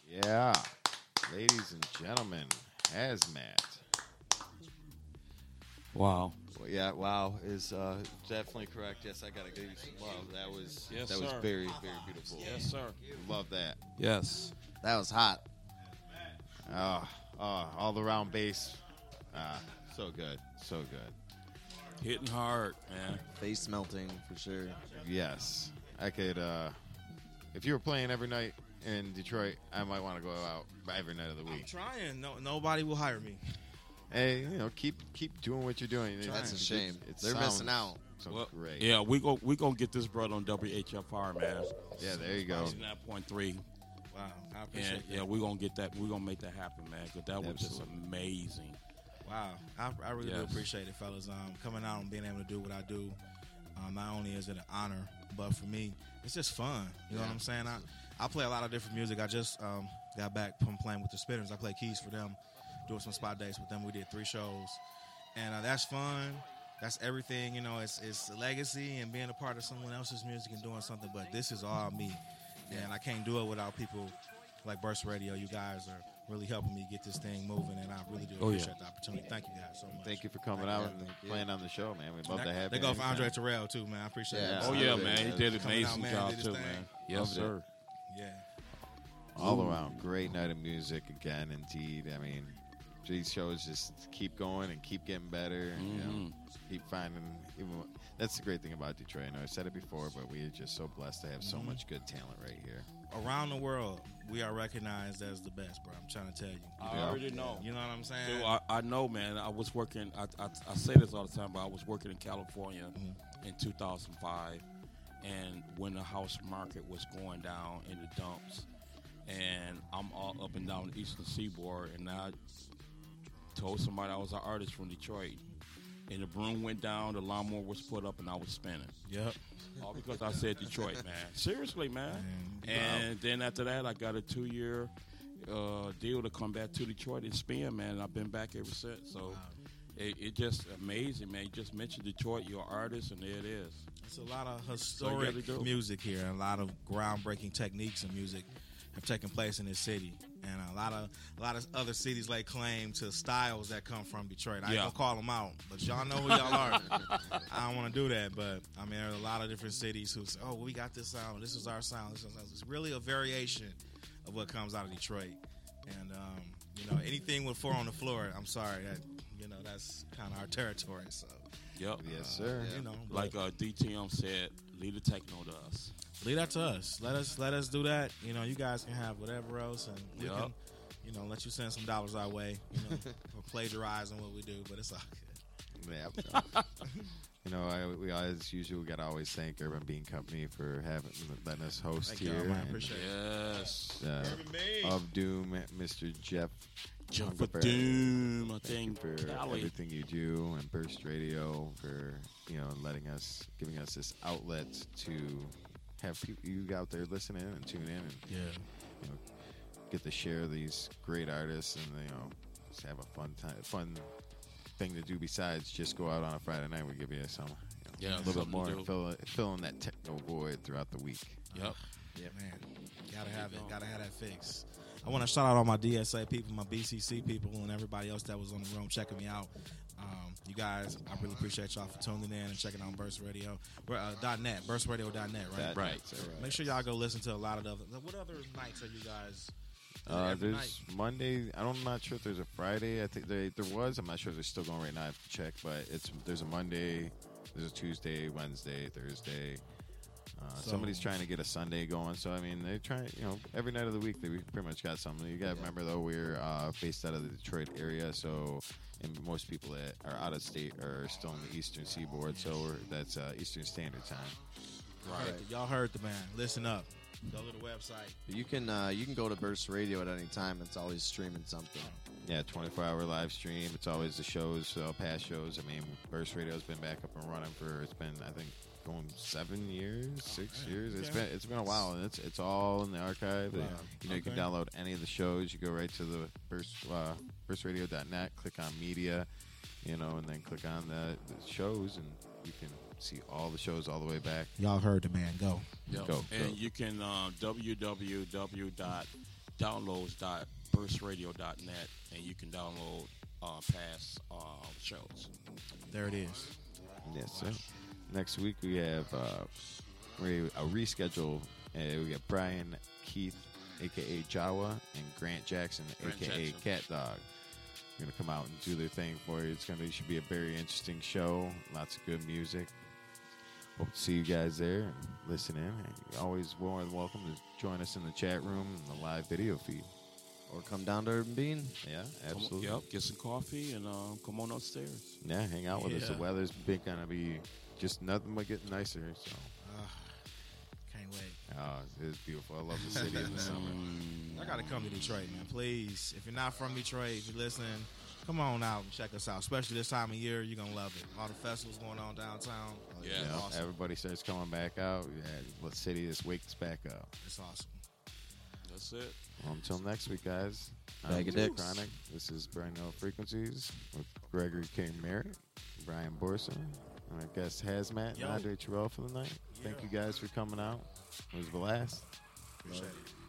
Yeah, ladies and gentlemen, hazmat. Wow. Well, yeah, wow is definitely correct. Yes, I gotta give you some love. That was Yes, that was sir. very beautiful. Yes, sir. Love that. Yes. That was hot. All around bass. So good, so good. Hitting hard, man. Face melting for sure. Yes, I could. If you were playing every night in Detroit, I might want to go out every night of the I'm week. trying. Nobody will hire me. Hey, keep doing what you're doing. That's a It- shame. it They're sounds missing out. So great. Yeah, we gonna get this brother on WHFR, man. Yeah, there you go. 9.3. Wow, I appreciate And that. yeah, we're gonna get that. We're gonna make that happen, man. Because that was just Absolutely. amazing. Wow, I really do Yes. appreciate it, fellas. Coming out and being able to do what I do. Not only is it an honor, but for me, it's just fun. You know what I'm saying? I play a lot of different music. I just got back from playing with the Spinners. I play keys for them, doing some spot dates with them. We did 3 shows, and that's fun. That's everything. It's a legacy and being a part of someone else's music and doing something. But this is all me, and I can't do it without people like Burst Radio. You guys are really helping me get this thing moving, and I really do Oh, yeah. appreciate the opportunity. Thank you guys so much. Thank you for coming out and playing on the show, man. We'd love to have They you. go for anytime. Andre Terrell too, man. I appreciate Yeah. it. Oh yeah, man. He did an Coming out, amazing man, job did his too, thing. man. Loved Yes, it. sir. Yeah. All around, great night of music again, indeed. I mean, these shows just keep going and keep getting better, and keep finding. That's the great thing about Detroit. I know I said it before, but we are just so blessed to have so much good talent right here. Around the world, we are recognized as the best, bro. I'm trying to tell you. I already know. You know what I'm saying? Dude, I know, man. I was working. I say this all the time, but I was working in California in 2005, and when the house market was going down in the dumps, and I'm all up and down the Eastern Seaboard, and I told somebody I was an artist from Detroit, and the broom went down, the lawnmower was put up, and I was spinning. Yep. All because I said Detroit, man. Seriously, man. Man, And then after that, I got a 2-year deal to come back to Detroit and spin, man. And I've been back ever since. So it just amazing, man. You just mentioned Detroit, you're an artist, and there it is. It's a lot of So historic you gotta do. music here, and a lot of groundbreaking techniques in music have taken place in this city. And a lot of other cities lay claim to styles that come from Detroit. I ain't Yeah. gonna call them out, but y'all know who y'all are. I don't want to do that, but I mean, there are a lot of different cities who say, "Oh, we got this sound. This is our sound. This is our sound." It's really a variation of what comes out of Detroit. And anything with 4 on the floor, I'm sorry, that's kind of our territory. So Yep. Yes, sir. Like DTM said, lead the techno to us. leave that to us. Let us do that. You guys can have whatever else, and we Yup. can, let you send some dollars our way. For plagiarizing what we do, but it's all good. Yeah. We as usual got to always thank Urban Bean Company for letting us host Thank here. y'all, man. I and, appreciate Yes. of Doom, Mr. Jeff. Jump for Doom, I Thank you think. for Cali. everything you do, and Burst Radio for giving us this outlet to have you out there listening and tune in and Yeah. get to share these great artists and just have a fun thing to do besides just go out on a Friday night. We give you some Yeah, a little bit something more to and do. fill in that techno void throughout the week. Yep. Man, gotta have it. Gotta have that fix. I want to shout out all my DSA people, my BCC people, and everybody else that was on the room checking me out. You guys, I really appreciate y'all for tuning in and checking out Burst Radio. We're .net, burstradio.net, right? Right. Make sure y'all go listen to a lot of the other. What other nights are you guys? Every There's night? Monday. I'm not sure if there's a Friday. I think there was. I'm not sure if they're still going right now. I have to check. But there's a Monday, there's a Tuesday, Wednesday, Thursday. Somebody's trying to get a Sunday going. So, I mean, they're trying, every night of the week, they pretty much got something. You got to remember, though, we're based out of the Detroit area. So, and most people that are out of state are still in the Eastern Seaboard. So, that's Eastern Standard Time. Right. Y'all heard the man. Listen up. Go to the website. You can go to Burst Radio at any time. It's always streaming something. Yeah, 24-hour live stream. It's always the shows, past shows. I mean, Burst Radio's been back up and running it's been, I think, going 7 years, 6 years. It's been a while, and it's all in the archive. Wow. You can download any of the shows. You go right to the burstradio.net, click on media, and then click on the shows, and you can see all the shows all the way back. Y'all heard the man. Go. Yep. Go. And you can downloads.burstradio.net, and you can download past shows. There it is. Yes, sir. Next week we have a reschedule. We got Brian Keith, a.k.a. Jawa, and Grant Jackson, a.k.a. Cat Dog. They're going to come out and do their thing for you. Should be a very interesting show. Lots of good music. Hope to see you guys there and listen in. And you're always more than welcome to join us in the chat room and the live video feed. Or come down to Urban Bean. Yeah, absolutely. Yep, get some coffee and come on upstairs. Yeah, hang out with us. The Yeah. weather's going to be just nothing but getting nicer. So, Can't wait. it's beautiful. I love the city in the summer. I gotta come to Detroit, man. Please, if you're not from Detroit, if you're listening, come on out and check us out. Especially this time of year, you're gonna love it. All the festivals going on downtown. Yeah. It's You know, awesome. everybody starts coming back out. Yeah, the city just wakes back up. It's awesome. That's it. Well, until next week, guys. Bag of Jay dicks. Chronic. This is Brand New Frequencies with Gregory K. Merritt, Brian Borson, and our guest Hazmat, Yo. and Andre Terrell for the night. Thank Yeah. you guys for coming out. It was a blast. Appreciate it.